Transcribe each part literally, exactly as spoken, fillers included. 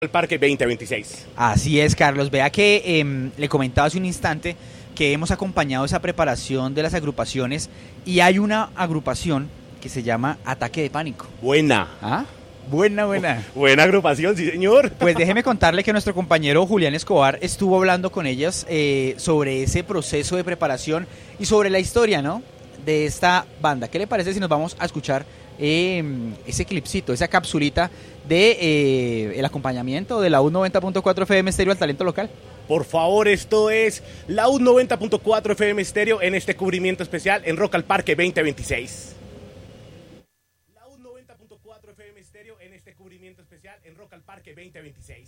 El Parque veinte veintiséis. Así es, Carlos. Vea que eh, le comentaba hace un instante que hemos acompañado esa preparación de las agrupaciones y hay una agrupación que se llama Ataque de Pánico. Buena. ¿Ah? Buena, buena. Buena agrupación, sí señor. Pues déjeme contarle que nuestro compañero Julián Escobar estuvo hablando con ellas eh, sobre ese proceso de preparación y sobre la historia, ¿no?, de esta banda. ¿Qué le parece si nos vamos a escuchar eh, ese clipcito, esa capsulita de eh, el acompañamiento de la U noventa punto cuatro F M Estéreo al talento local? Por favor, esto es la U noventa punto cuatro F M Estéreo en este cubrimiento especial en Rock al Parque veinte veintiséis. La U noventa punto cuatro F M Estéreo en este cubrimiento especial en Rock al Parque veinte veintiséis.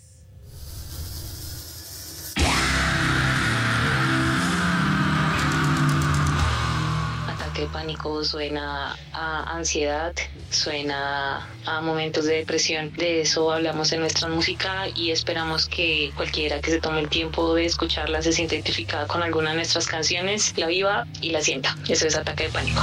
Ataque de Pánico suena a ansiedad, suena a momentos de depresión. De eso hablamos en nuestra música y esperamos que cualquiera que se tome el tiempo de escucharla se sienta identificada con alguna de nuestras canciones, la viva y la sienta. Eso es Ataque de Pánico.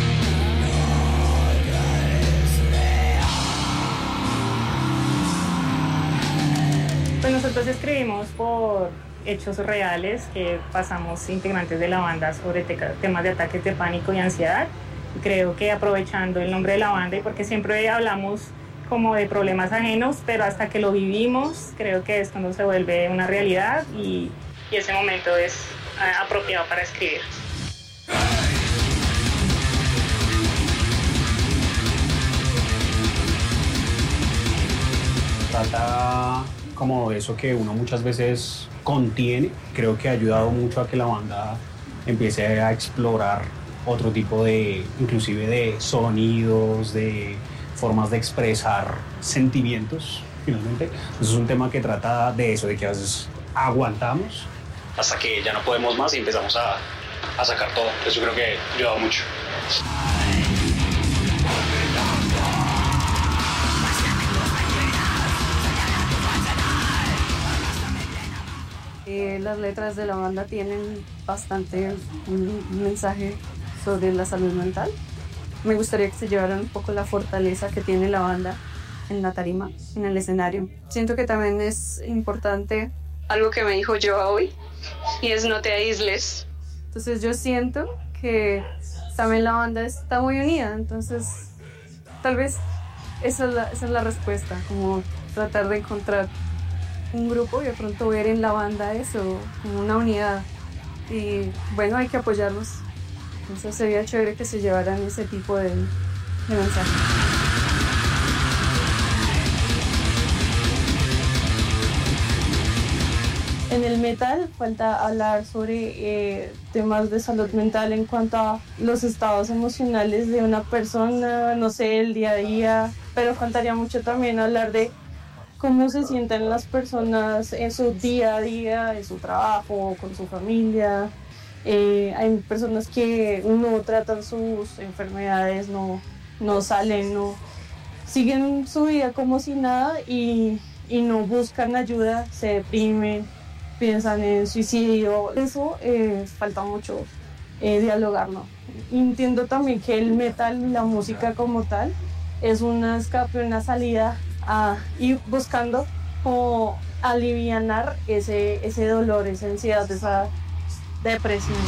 Pues nosotros escribimos por hechos reales que pasamos integrantes de la banda sobre te- temas de ataques de pánico y ansiedad. Creo que aprovechando el nombre de la banda y porque siempre hablamos como de problemas ajenos, pero hasta que lo vivimos, creo que esto no se vuelve una realidad y, y ese momento es uh, apropiado para escribir. Trata como eso que uno muchas veces contiene. Creo que ha ayudado mucho a que la banda empiece a explorar otro tipo de, inclusive de sonidos, de formas de expresar sentimientos, finalmente. Entonces es un tema que trata de eso, de que a veces aguantamos hasta que ya no podemos más y empezamos a, a sacar todo. Eso creo que ha ayudado mucho. Eh, las letras de la banda tienen bastante un mensaje sobre la salud mental. Me gustaría que se llevaran un poco la fortaleza que tiene la banda en la tarima, en el escenario. Siento que también es importante algo que me dijo Joa hoy, y es no te aísles. Entonces yo siento que también la banda está muy unida, entonces tal vez esa es la, esa es la respuesta, como tratar de encontrar un grupo y de pronto ver en la banda eso, como una unidad. Y bueno, hay que apoyarlos. Entonces sería chévere que se llevaran ese tipo de, de mensaje. En el metal falta hablar sobre eh, temas de salud mental en cuanto a los estados emocionales de una persona, no sé, el día a día, pero faltaría mucho también hablar de cómo se sienten las personas en su día a día, en su trabajo, con su familia. Eh, hay personas que no tratan sus enfermedades, no, no salen, no siguen su vida como si nada y, y no buscan ayuda, se deprimen, piensan en suicidio. Eso eh, falta mucho eh, dialogarlo. Entiendo también que el metal, la música como tal, es un escape, una salida a ir buscando como alivianar ese, ese dolor, esa ansiedad, esa depresión.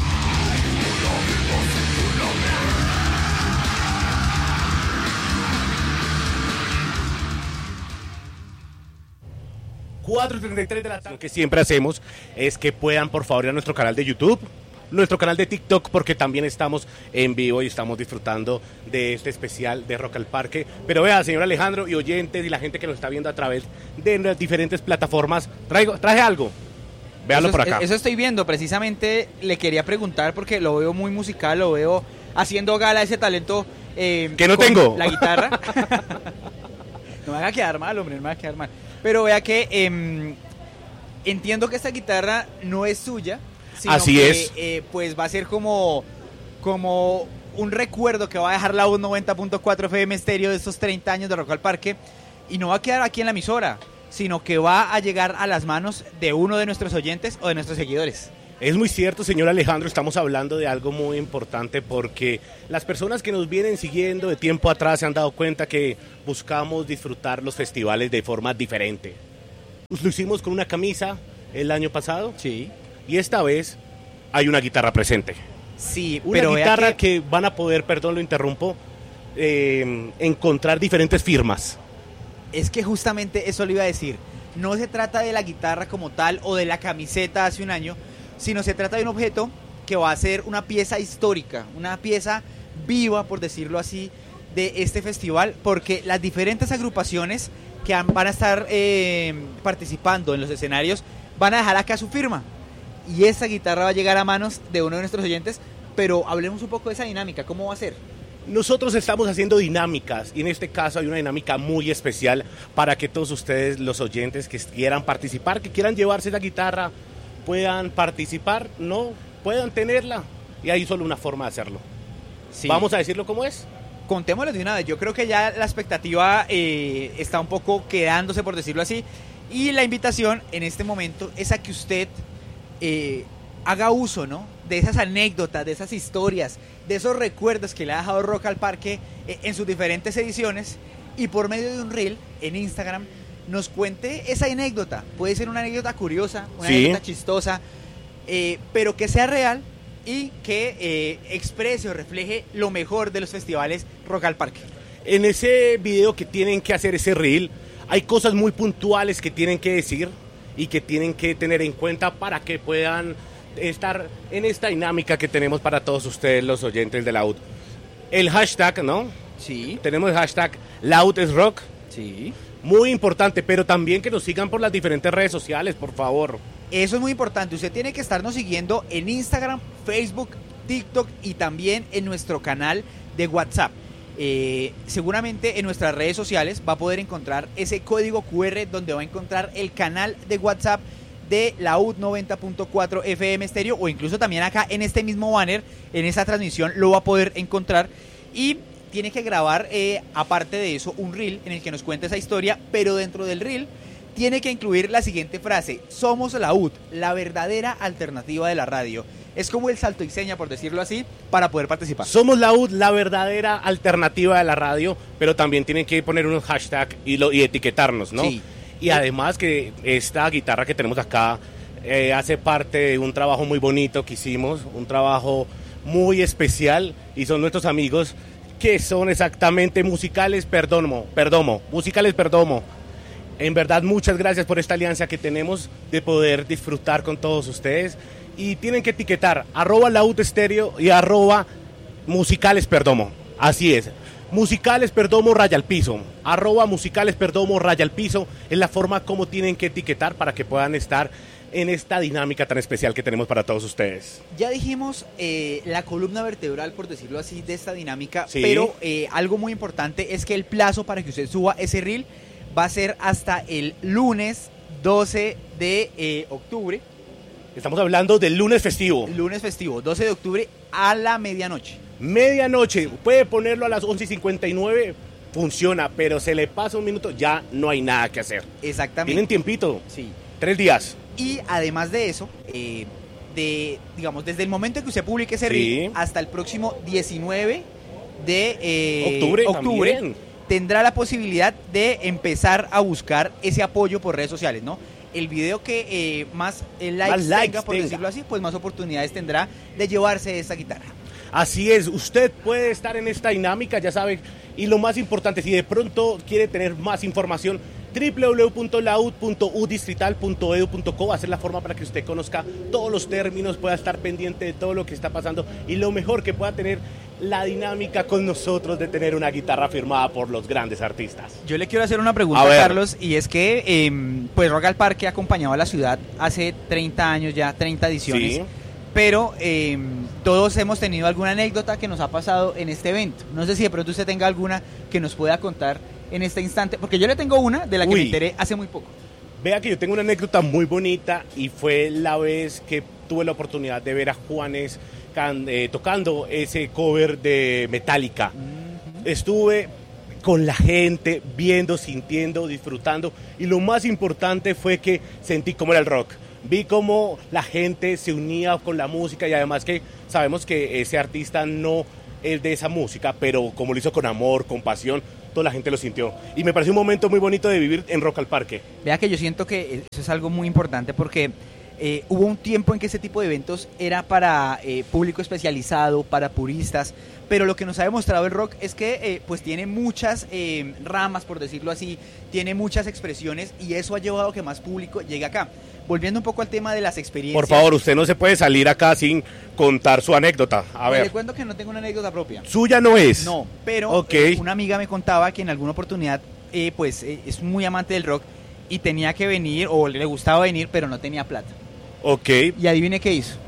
cuatro treinta y tres de la tarde. Lo que siempre hacemos es que puedan por favor ir a nuestro canal de YouTube, nuestro canal de TikTok, porque también estamos en vivo y estamos disfrutando de este especial de Rock al Parque. Pero vea, señor Alejandro y oyentes y la gente que nos está viendo a través de las diferentes plataformas, traigo, traje algo. Véalo eso, por acá. Eso estoy viendo, precisamente le quería preguntar porque lo veo muy musical, lo veo haciendo gala a ese talento. Eh, que no con tengo. La guitarra. No me haga quedar mal, hombre, no me haga quedar mal. Pero vea que eh, entiendo que esta guitarra no es suya, sino Así que es. Eh, pues va a ser como, como un recuerdo que va a dejar la U noventa punto cuatro F M Estéreo de estos treinta años de Rock al Parque, y no va a quedar aquí en la emisora, sino que va a llegar a las manos de uno de nuestros oyentes o de nuestros seguidores. Es muy cierto, señor Alejandro, estamos hablando de algo muy importante porque las personas que nos vienen siguiendo de tiempo atrás se han dado cuenta que buscamos disfrutar los festivales de forma diferente. Lo hicimos con una camisa el año pasado. Sí. Y esta vez hay una guitarra presente. Sí, Una pero vea guitarra que... que van a poder, perdón, lo interrumpo, eh, encontrar diferentes firmas. Es que justamente eso le iba a decir. No se trata de la guitarra como tal o de la camiseta hace un año, sino se trata de un objeto que va a ser una pieza histórica, una pieza viva, por decirlo así, de este festival, porque las diferentes agrupaciones que han- van a estar eh, participando en los escenarios van a dejar acá su firma. Y esa guitarra va a llegar a manos de uno de nuestros oyentes, pero hablemos un poco de esa dinámica, ¿cómo va a ser? Nosotros estamos haciendo dinámicas y en este caso hay una dinámica muy especial para que todos ustedes, los oyentes que quieran participar, que quieran llevarse la guitarra, puedan participar, no, puedan tenerla. Y hay solo una forma de hacerlo. Sí. Vamos a decirlo como es. Contémoslo de una vez. Yo creo que ya la expectativa eh, está un poco quedándose, por decirlo así. Y la invitación en este momento es a que usted eh, haga uso, ¿no?, de esas anécdotas, de esas historias, de esos recuerdos que le ha dejado Rock al Parque eh, en sus diferentes ediciones, y por medio de un reel en Instagram nos cuente esa anécdota. Puede ser una anécdota curiosa, una Sí. anécdota chistosa, eh, pero que sea real y que eh, exprese o refleje lo mejor de los festivales Rock al Parque. En ese video que tienen que hacer ese reel, hay cosas muy puntuales que tienen que decir y que tienen que tener en cuenta para que puedan estar en esta dinámica que tenemos para todos ustedes, los oyentes de Loud. El hashtag, ¿no? Sí, Tenemos el hashtag Loud is Rock, sí. muy importante, pero también que nos sigan por las diferentes redes sociales, por favor. Eso es muy importante. Usted tiene que estarnos siguiendo en Instagram, Facebook, TikTok y también en nuestro canal de WhatsApp. Eh, seguramente en nuestras redes sociales va a poder encontrar ese código cu erre donde va a encontrar el canal de WhatsApp de la U noventa punto cuatro F M Stereo, o incluso también acá en este mismo banner, en esa transmisión lo va a poder encontrar. Y tiene que grabar, eh, aparte de eso, un reel en el que nos cuente esa historia, pero dentro del reel tiene que incluir la siguiente frase: somos la U D, la verdadera alternativa de la radio. Es como el salto y seña, por decirlo así, para poder participar. Somos la U D, la verdadera alternativa de la radio, pero también tienen que poner unos hashtags y, lo, y etiquetarnos, ¿no? Sí. Y además que esta guitarra que tenemos acá eh, hace parte de un trabajo muy bonito que hicimos, un trabajo muy especial, y son nuestros amigos que son exactamente Musicales Perdomo, Perdomo, Musicales Perdomo. En verdad, muchas gracias por esta alianza que tenemos de poder disfrutar con todos ustedes, y tienen que etiquetar arroba Loud Stereo y arroba Musicales Perdomo. Así es. Musicales Perdomo raya al piso, arroba Musicales Perdomo raya al piso, es la forma como tienen que etiquetar para que puedan estar en esta dinámica tan especial que tenemos para todos ustedes. Ya dijimos eh, la columna vertebral, por decirlo así, de esta dinámica, Sí. pero eh, algo muy importante es que el plazo para que usted suba ese reel va a ser hasta el lunes doce de eh, octubre, Estamos hablando del lunes festivo. lunes festivo, doce de octubre a la medianoche. Medianoche, puede ponerlo a las once y cincuenta y nueve, funciona, pero se le pasa un minuto, ya no hay nada que hacer. Exactamente. Tienen tiempito, Sí. tres días. Y además de eso, eh, de, digamos, desde el momento en que usted publique ese Sí. reel hasta el próximo diecinueve de eh, Octubre también. tendrá la posibilidad de empezar a buscar ese apoyo por redes sociales, ¿no? El video que eh, más eh, likes, Más likes tenga, por tenga. decirlo así, pues más oportunidades tendrá de llevarse esta guitarra. Así es, usted puede estar en esta dinámica, ya sabe, y lo más importante, si de pronto quiere tener más información, doble u doble u doble u punto laud punto u distrital punto e d u punto co va a ser la forma para que usted conozca todos los términos, pueda estar pendiente de todo lo que está pasando, y lo mejor, que pueda tener la dinámica con nosotros de tener una guitarra firmada por los grandes artistas. Yo le quiero hacer una pregunta A a ver. Carlos, y es que eh, pues Rock al Parque ha acompañado a la ciudad hace treinta años ya, treinta ediciones. Sí. Pero eh, todos hemos tenido alguna anécdota que nos ha pasado en este evento. No sé si de pronto usted tenga alguna que nos pueda contar en este instante, porque yo le tengo una de la que Uy. me enteré hace muy poco. Vea que yo tengo una anécdota muy bonita, y fue la vez que tuve la oportunidad de ver a Juanes can- eh, tocando ese cover de Metallica. Estuve con la gente, viendo, sintiendo, disfrutando, y lo más importante fue que sentí cómo era el rock. Vi cómo la gente se unía con la música, y además que sabemos que ese artista no es de esa música, pero como lo hizo con amor, con pasión, toda la gente lo sintió. Y me pareció un momento muy bonito de vivir en Rock al Parque. Vea que yo siento que eso es algo muy importante porque eh, hubo un tiempo en que ese tipo de eventos era para eh, público especializado, para puristas, pero lo que nos ha demostrado el rock es que eh, pues tiene muchas eh, ramas, por decirlo así, tiene muchas expresiones y eso ha llevado a que más público llegue acá. Volviendo un poco al tema de las experiencias. Por favor, usted no se puede salir acá sin contar su anécdota. A ver. Le cuento que no tengo una anécdota propia. ¿Suya no es? No, pero okay. eh, una amiga me contaba que en alguna oportunidad eh, pues eh, es muy amante del rock y tenía que venir o le gustaba venir pero no tenía plata. Ok. Y adivine qué hizo.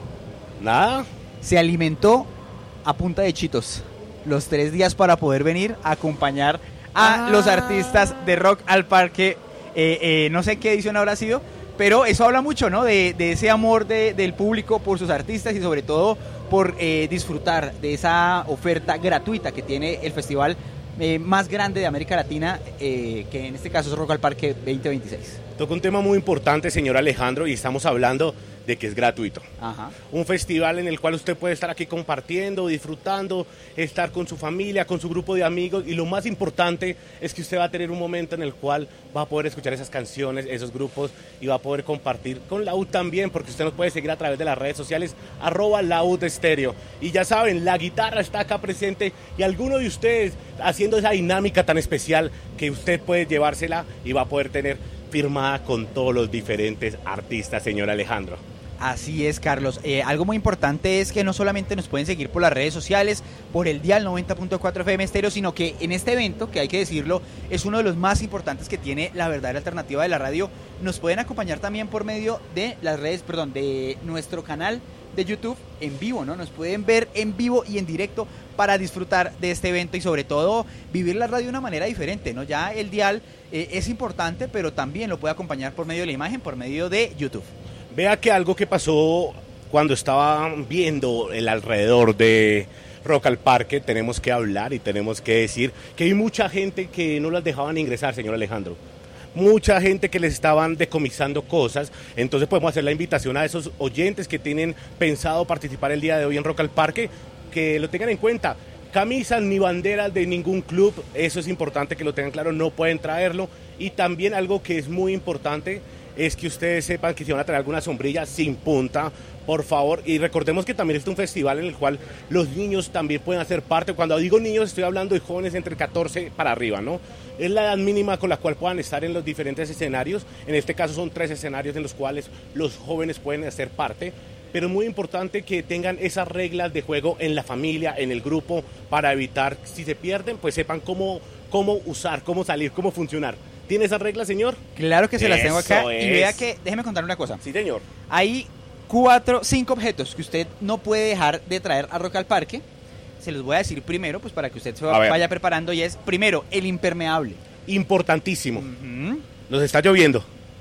Nada. Se alimentó a punta de chitos los tres días para poder venir a acompañar a ah. los artistas de Rock al Parque. Eh, eh, no sé qué edición habrá sido, pero eso habla mucho, ¿no? De, de ese amor de, del público por sus artistas y sobre todo por eh, disfrutar de esa oferta gratuita que tiene el festival eh, más grande de América Latina, eh, que en este caso es Rock al Parque veinte veintiséis. Toca un tema muy importante, señor Alejandro, y estamos hablando de que es gratuito. Ajá. Un festival en el cual usted puede estar aquí compartiendo, disfrutando, estar con su familia, con su grupo de amigos, y lo más importante es que usted va a tener un momento en el cual va a poder escuchar esas canciones, esos grupos, y va a poder compartir con Laúd también, porque usted nos puede seguir a través de las redes sociales, arroba Laúd Estéreo. Y ya saben, la guitarra está acá presente, y alguno de ustedes haciendo esa dinámica tan especial que usted puede llevársela y va a poder tener firmada con todos los diferentes artistas, señor Alejandro. Así es, Carlos. Eh, algo muy importante es que no solamente nos pueden seguir por las redes sociales, por el dial noventa punto cuatro F M Estéreo, sino que en este evento, que hay que decirlo, es uno de los más importantes que tiene la verdadera alternativa de la radio, nos pueden acompañar también por medio de las redes, perdón, de nuestro canal de YouTube en vivo, ¿no? Nos pueden ver en vivo y en directo para disfrutar de este evento y sobre todo vivir la radio de una manera diferente, ¿no? Ya el dial eh, es importante, pero también lo puede acompañar por medio de la imagen, por medio de YouTube. Vea que algo que pasó cuando estaba viendo el alrededor de Rock al Parque, tenemos que hablar y tenemos que decir que hay mucha gente que no las dejaban ingresar, señor Alejandro. Mucha gente que les estaban decomisando cosas, entonces podemos hacer la invitación a esos oyentes que tienen pensado participar el día de hoy en Rock al Parque, que lo tengan en cuenta. Camisas ni banderas de ningún club, eso es importante que lo tengan claro, no pueden traerlo. Y también algo que es muy importante es que ustedes sepan que si van a traer alguna sombrilla sin punta, por favor, y recordemos que también es un festival en el cual los niños también pueden hacer parte. Cuando digo niños estoy hablando de jóvenes entre catorce para arriba, ¿no? Es la edad mínima con la cual puedan estar en los diferentes escenarios. En este caso son tres escenarios en los cuales los jóvenes pueden hacer parte, pero es muy importante que tengan esas reglas de juego en la familia, en el grupo, para evitar, si se pierden, pues sepan cómo, cómo usar, cómo salir, cómo funcionar. ¿Tiene esas reglas, señor? Claro que se las tengo acá. Eso es. Y vea que, déjeme contarle una cosa. Sí, señor. Hay cuatro, cinco objetos que usted no puede dejar de traer a Rock al Parque. Se los voy a decir primero, pues para que usted se vaya preparando. Y es, primero, el impermeable. Importantísimo. Uh-huh. Nos está lloviendo.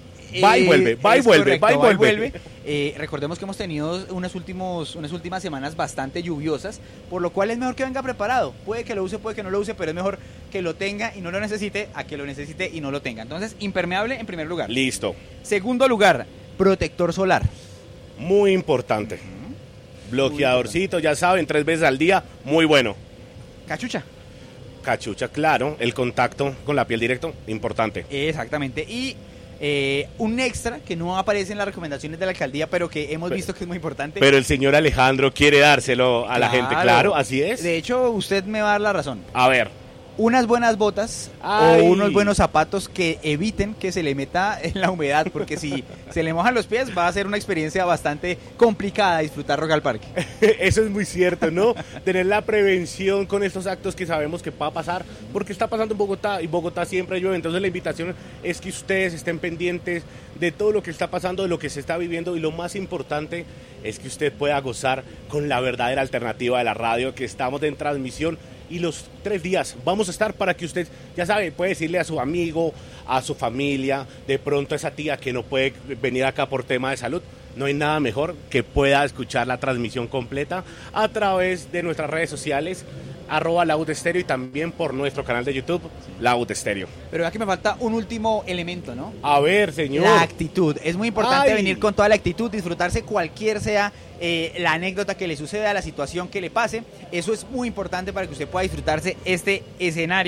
Va y vuelve, va y vuelve, va y vuelve. vuelve. Eh, recordemos que hemos tenido unas, últimos, unas últimas semanas bastante lluviosas, por lo cual es mejor que venga preparado. Puede que lo use, puede que no lo use, pero es mejor que lo tenga y no lo necesite a que lo necesite y no lo tenga. Entonces, impermeable en primer lugar. Listo. Segundo lugar, protector solar. Muy importante. Uh-huh. Bloqueadorcito, ya saben, tres veces al día, muy bueno. Cachucha. Cachucha, claro, el contacto con la piel directo, importante. Exactamente. Y Eh, un extra que no aparece en las recomendaciones de la alcaldía, pero que hemos pero, visto que es muy importante. Pero el señor Alejandro quiere dárselo a claro, la gente, claro, así es. De hecho, usted me va a dar la razón. A ver. Unas buenas botas Ay. o unos buenos zapatos que eviten que se le meta en la humedad, porque si se le mojan los pies va a ser una experiencia bastante complicada disfrutar Rock al Parque. Eso es muy cierto, ¿no? Tener la prevención con estos actos que sabemos que va a pasar, porque está pasando en Bogotá y Bogotá siempre llueve. Entonces la invitación es que ustedes estén pendientes de todo lo que está pasando, de lo que se está viviendo, y lo más importante es que usted pueda gozar con la verdadera alternativa de la radio, que estamos en transmisión. Y los tres días vamos a estar para que usted, ya sabe, puede decirle a su amigo, a su familia, de pronto a esa tía que no puede venir acá por tema de salud. No hay nada mejor que pueda escuchar la transmisión completa a través de nuestras redes sociales, arroba Laúd Estéreo, y también por nuestro canal de YouTube, Laúd Estéreo. Pero aquí me falta un último elemento, ¿no? A ver, señor. La actitud. Es muy importante Ay. venir con toda la actitud, disfrutarse cualquier sea eh, la anécdota que le suceda, la situación que le pase. Eso es muy importante para que usted pueda disfrutarse este escenario.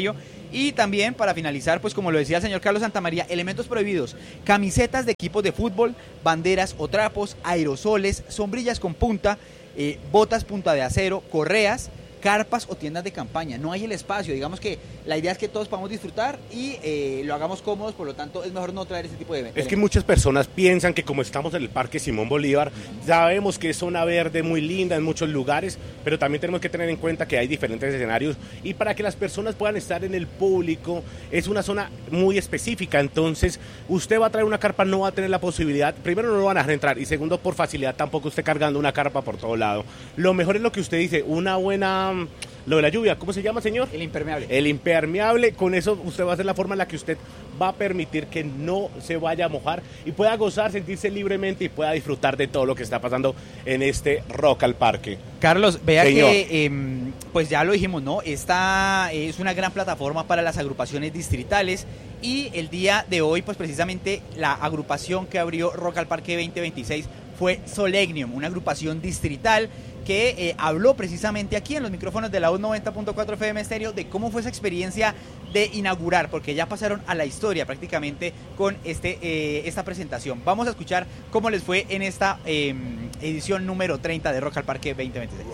Y también, para finalizar, pues como lo decía el señor Carlos Santamaría, elementos prohibidos: camisetas de equipos de fútbol, banderas o trapos, aerosoles, sombrillas con punta, eh, botas punta de acero, correas, carpas o tiendas de campaña. No hay el espacio, digamos que la idea es que todos podamos disfrutar y eh, lo hagamos cómodos, por lo tanto es mejor no traer ese tipo de eventos. Es que muchas personas piensan que como estamos en el Parque Simón Bolívar, sabemos que es zona verde muy linda en muchos lugares, pero también tenemos que tener en cuenta que hay diferentes escenarios y para que las personas puedan estar en el público es una zona muy específica, entonces usted va a traer una carpa, no va a tener la posibilidad, primero no lo van a dejar entrar y segundo por facilidad tampoco usted cargando una carpa por todo lado. Lo mejor es lo que usted dice, una buena... Lo de la lluvia, ¿cómo se llama, señor? El impermeable. El impermeable, con eso usted va a hacer la forma en la que usted va a permitir que no se vaya a mojar y pueda gozar, sentirse libremente y pueda disfrutar de todo lo que está pasando en este Rock al Parque. Carlos, vea Señor. que, eh, pues ya lo dijimos, ¿no? Esta es una gran plataforma para las agrupaciones distritales y el día de hoy, pues precisamente la agrupación que abrió Rock al Parque veinte veintiséis fue Solegnium, una agrupación distrital que eh, habló precisamente aquí en los micrófonos de la U noventa punto cuatro F M Estéreo de cómo fue esa experiencia de inaugurar, porque ya pasaron a la historia prácticamente con este eh, esta presentación. Vamos a escuchar cómo les fue en esta eh, edición número treinta de Rock al Parque veinte veintiséis.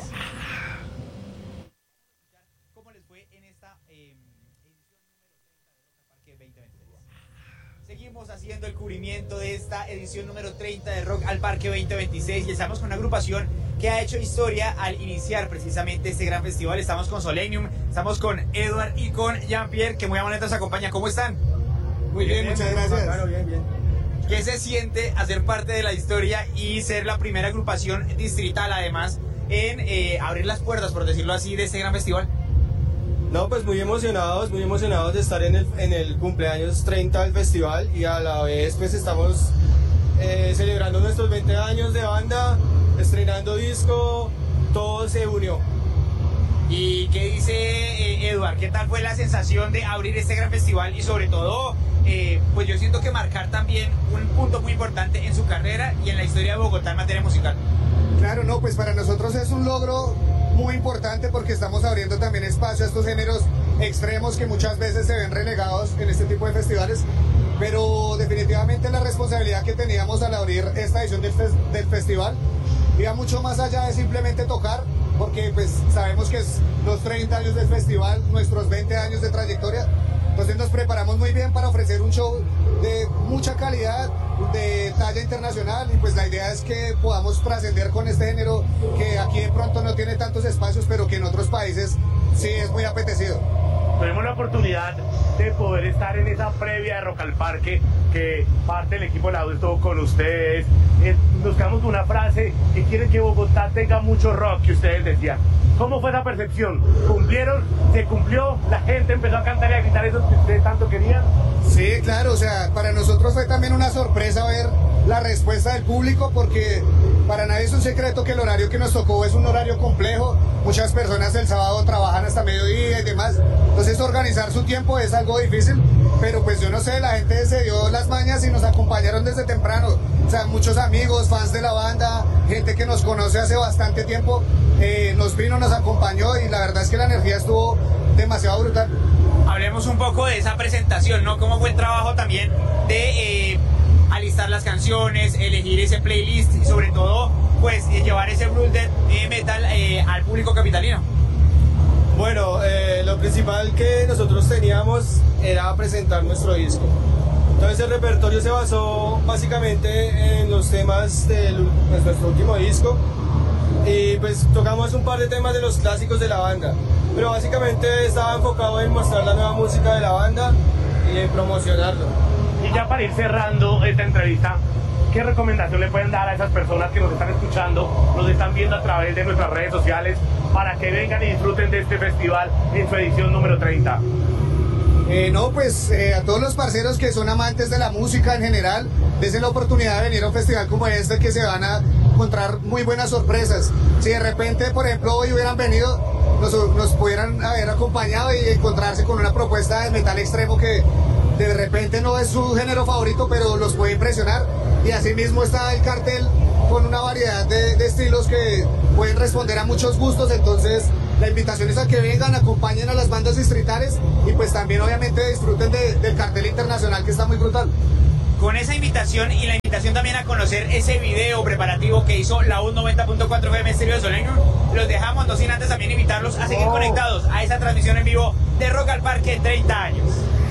¿Cómo les fue en esta eh, edición número treinta de Rock al Parque veinte veintiséis? Seguimos haciendo el cubrimiento de esta edición número treinta de Rock al Parque veinte veintiséis y estamos con una agrupación que ha hecho historia al iniciar precisamente este gran festival. Estamos con Solegnium, estamos con Edward y con Jean-Pierre, que muy amablemente nos acompaña. ¿Cómo están? Muy bien, bien muchas bien, gracias. Claro, bien, bien. ¿Qué se siente hacer parte de la historia y ser la primera agrupación distrital, además, en eh, abrir las puertas, por decirlo así, de este gran festival? No, pues muy emocionados, muy emocionados de estar en el, en el cumpleaños treinta del festival y a la vez pues estamos eh, celebrando nuestros veinte años de banda, estrenando disco, todo se unió. ¿Y qué dice eh, Edward? ¿Qué tal fue la sensación de abrir este gran festival y sobre todo, eh, pues yo siento que marcar también un punto muy importante en su carrera y en la historia de Bogotá en materia musical? Claro, no, pues para nosotros es un logro muy importante porque estamos abriendo también espacio a estos géneros extremos que muchas veces se ven relegados en este tipo de festivales, pero definitivamente la responsabilidad que teníamos al abrir esta edición del, fes del festival iba mucho más allá de simplemente tocar, porque pues sabemos que es los treinta años del festival, nuestros veinte años de trayectoria, entonces nos preparamos muy bien para ofrecer un show de mucha calidad, de talla internacional, y pues la idea es que podamos trascender con este género que aquí de pronto no tiene tantos espacios, pero que en otros países sí es muy apetecido. Tuvimos la oportunidad de poder estar en esa previa de Rock al Parque, que parte del equipo de la U estuvo con ustedes. Eh, nos quedamos con una frase que quieren que Bogotá tenga mucho rock, que ustedes decían. ¿Cómo fue esa percepción? ¿Cumplieron? ¿Se cumplió? ¿La gente empezó a cantar y a gritar eso que ustedes tanto querían? Sí, claro, o sea, para nosotros fue también una sorpresa ver la respuesta del público, porque para nadie es un secreto que el horario que nos tocó es un horario complejo. Muchas personas el sábado trabajan hasta mediodía y demás, entonces organizar su tiempo es algo difícil, pero pues yo no sé, la gente se dio las mañas y nos acompañaron desde temprano. O sea, muchos amigos, fans de la banda, gente que nos conoce hace bastante tiempo, eh, nos vino, nos acompañó, y la verdad es que la energía estuvo demasiado brutal. Hablemos un poco de esa presentación, ¿no? ¿Cómo fue el trabajo también de eh, alistar las canciones, elegir ese playlist y sobre todo, pues, eh, llevar ese blues death eh, metal eh, al público capitalino? Bueno, eh, lo principal que nosotros teníamos era presentar nuestro disco. Entonces el repertorio se basó básicamente en los temas de nuestro último disco, y pues tocamos un par de temas de los clásicos de la banda, pero básicamente estaba enfocado en mostrar la nueva música de la banda y en promocionarlo. Y ya para ir cerrando esta entrevista, ¿qué recomendación le pueden dar a esas personas que nos están escuchando, nos están viendo a través de nuestras redes sociales, para que vengan y disfruten de este festival en su edición número treinta? Eh, no, pues eh, a todos los parceros que son amantes de la música en general, dense la oportunidad de venir a un festival como este, que se van a encontrar muy buenas sorpresas. Si de repente, por ejemplo, hoy hubieran venido, nos, nos pudieran haber acompañado y encontrarse con una propuesta de metal extremo que de repente no es su género favorito, pero los puede impresionar. Y asimismo está el cartel con una variedad de, de estilos que pueden responder a muchos gustos, entonces La invitación es a que vengan, acompañen a las bandas distritales y pues también obviamente disfruten de, del cartel internacional que está muy brutal. Con esa invitación y la invitación también a conocer ese video preparativo que hizo la U noventa punto cuatro F M Estéreo de Soleño, los dejamos, no sin antes también invitarlos a seguir oh. conectados a esa transmisión en vivo de Rock al Parque treinta años.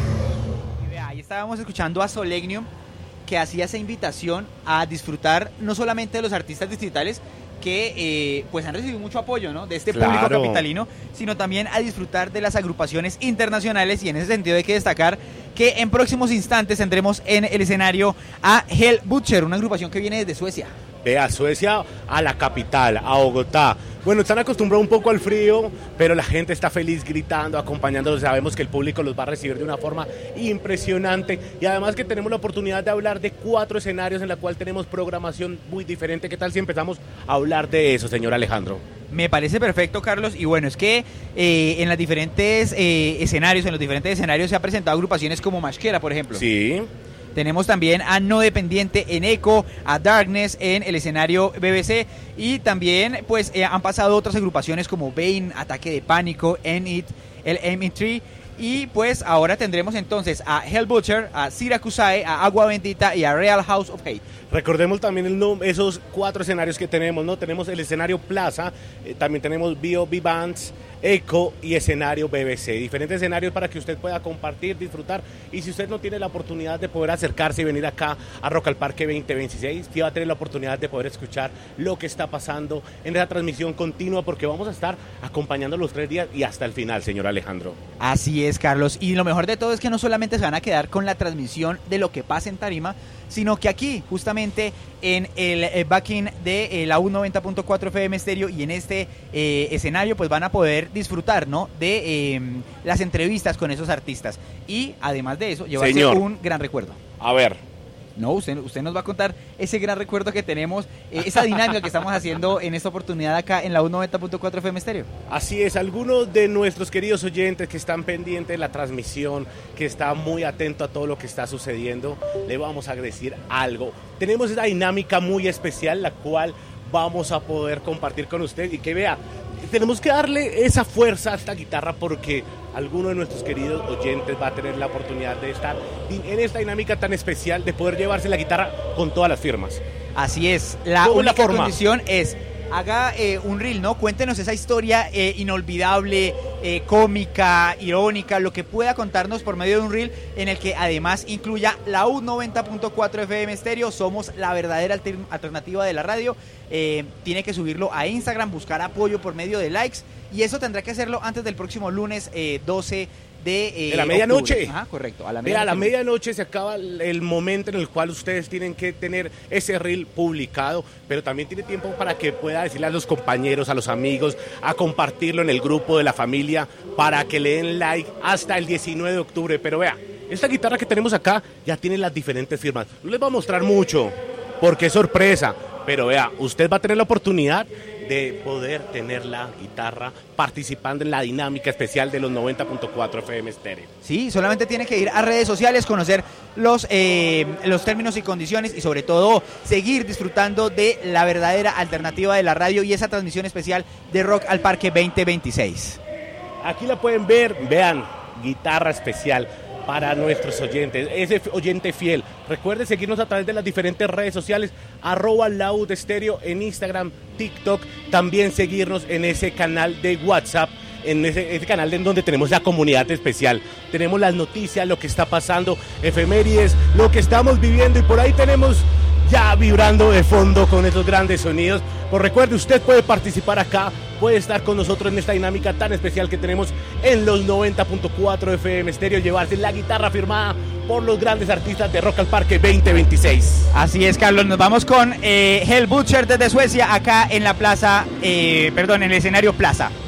Y vea, ahí estábamos escuchando a Solegnum, que hacía esa invitación a disfrutar no solamente de los artistas distritales, que eh, pues han recibido mucho apoyo, ¿no?, de este claro. público capitalino, sino también a disfrutar de las agrupaciones internacionales, y en ese sentido hay que destacar que en próximos instantes tendremos en el escenario a Hell Butcher, una agrupación que viene desde Suecia. Vea, Suecia a la capital, a Bogotá. Bueno, están acostumbrados un poco al frío, pero la gente está feliz gritando, acompañándolos. Sabemos que el público los va a recibir de una forma impresionante. Y además que tenemos la oportunidad de hablar de cuatro escenarios en la cual tenemos programación muy diferente. ¿Qué tal si empezamos a hablar de eso, señor Alejandro? Me parece perfecto, Carlos, y bueno, es que eh, en los diferentes eh, escenarios, en los diferentes escenarios se ha presentado agrupaciones como Mashkera, por ejemplo. Sí. Tenemos también a No Dependiente en Echo, a Darkness en el escenario B B C, y también pues eh, han pasado otras agrupaciones como Bane, Ataque de Pánico, N-It, el M E tres, y pues ahora tendremos entonces a Hell Butcher, a Siracusae, a Agua Bendita y a Real House of Hate. Recordemos también el nom- esos cuatro escenarios que tenemos, ¿no? Tenemos el escenario Plaza, eh, también tenemos B O B Bands, Eco y escenario B B C. Diferentes escenarios para que usted pueda compartir, disfrutar. Y si usted no tiene la oportunidad de poder acercarse y venir acá a Rock al Parque veinte veintiséis, sí va a tener la oportunidad de poder escuchar lo que está pasando en esa transmisión continua, porque vamos a estar acompañando los tres días y hasta el final, señor Alejandro. Así es, Carlos. Y lo mejor de todo es que no solamente se van a quedar con la transmisión de lo que pasa en tarima, sino que aquí, justamente en el eh, backing de eh, la U noventa punto cuatro F M Estéreo y en este eh, escenario, pues van a poder disfrutar, ¿no?, de eh, las entrevistas con esos artistas. Y además de eso, llevarse Señor, un gran recuerdo. A ver. No, usted, usted nos va a contar ese gran recuerdo que tenemos, eh, esa dinámica que estamos haciendo en esta oportunidad acá en la U noventa punto cuatro F M Estéreo. Así es, algunos de nuestros queridos oyentes que están pendientes de la transmisión, que están muy atentos a todo lo que está sucediendo, le vamos a decir algo. Tenemos esa dinámica muy especial, la cual vamos a poder compartir con usted y que vea, tenemos que darle esa fuerza a esta guitarra porque alguno de nuestros queridos oyentes va a tener la oportunidad de estar en esta dinámica tan especial de poder llevarse la guitarra con todas las firmas. Así es, la única condición es haga eh, un reel, ¿no? Cuéntenos esa historia eh, inolvidable, eh, cómica, irónica, lo que pueda contarnos por medio de un reel en el que además incluya la U noventa punto cuatro F M Estéreo. Somos la verdadera alter- alternativa de la radio. Eh, tiene que subirlo a Instagram, buscar apoyo por medio de likes, y eso tendrá que hacerlo antes del próximo lunes eh, doce de, eh, de la medianoche. Ajá, correcto. A la Mira, medianoche. a la medianoche se acaba el momento en el cual ustedes tienen que tener ese reel publicado, pero también tiene tiempo para que pueda decirle a los compañeros, a los amigos, a compartirlo en el grupo de la familia, para que le den like hasta el diecinueve de octubre. Pero vea, esta guitarra que tenemos acá ya tiene las diferentes firmas. No les voy a mostrar mucho, porque es sorpresa, pero vea, usted va a tener la oportunidad de poder tener la guitarra participando en la dinámica especial de los noventa punto cuatro F M Estéreo. Sí, solamente tiene que ir a redes sociales, conocer los, eh, los términos y condiciones y sobre todo seguir disfrutando de la verdadera alternativa de la radio y esa transmisión especial de Rock al Parque veinte veintiséis. Aquí la pueden ver, vean, guitarra especial para nuestros oyentes, ese oyente fiel. Recuerde seguirnos a través de las diferentes redes sociales, arroba Laud Estéreo en Instagram, TikTok, también seguirnos en ese canal de WhatsApp, en ese, ese canal en donde tenemos la comunidad especial. Tenemos las noticias, lo que está pasando, efemérides, lo que estamos viviendo, y por ahí tenemos ya vibrando de fondo con esos grandes sonidos. Pues recuerde, usted puede participar acá, puede estar con nosotros en esta dinámica tan especial que tenemos en los noventa punto cuatro F M Estéreo, llevarse la guitarra firmada por los grandes artistas de Rock al Parque veinte veintiséis. Así es, Carlos, nos vamos con eh, Hell Butcher desde Suecia, acá en la plaza, eh, perdón, en el escenario Plaza.